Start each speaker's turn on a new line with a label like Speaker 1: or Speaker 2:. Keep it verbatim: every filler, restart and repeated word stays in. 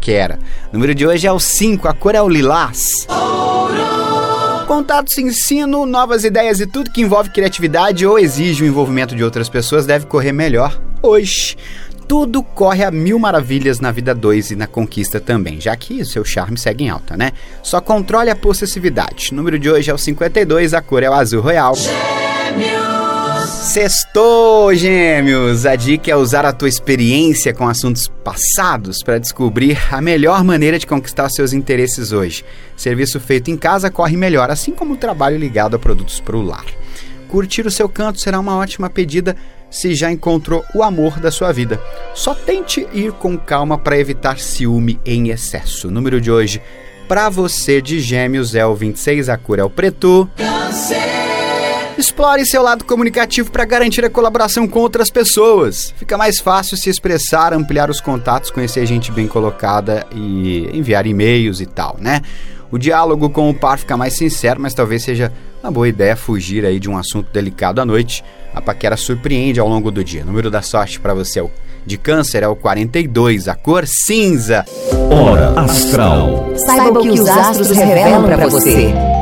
Speaker 1: paquera. O número de hoje é o cinco, a cor é o lilás. Contatos, ensino, novas ideias e tudo que envolve criatividade ou exige o envolvimento de outras pessoas deve correr melhor hoje. Tudo corre a mil maravilhas na vida dois e na conquista também, já que o seu charme segue em alta, né? Só controle a possessividade. O número de hoje é o cinquenta e dois, a cor é o azul royal. Sextou, Gêmeos! A dica é usar a tua experiência com assuntos passados para descobrir a melhor maneira de conquistar seus interesses hoje. Serviço feito em casa corre melhor, assim como o trabalho ligado a produtos para o lar. Curtir o seu canto será uma ótima pedida se já encontrou o amor da sua vida. Só tente ir com calma para evitar ciúme em excesso. O número de hoje para você de Gêmeos é o vinte e seis, a cor é o preto. Explore seu lado comunicativo para garantir a colaboração com outras pessoas. Fica mais fácil se expressar, ampliar os contatos, conhecer gente bem colocada e enviar e-mails e tal, né? O diálogo com o par fica mais sincero, mas talvez seja uma boa ideia fugir aí de um assunto delicado à noite. A paquera surpreende ao longo do dia. O número da sorte para você de Câncer é o quarenta e dois, a cor cinza.
Speaker 2: Hora Astral.
Speaker 3: Saiba o que os astros revelam para você.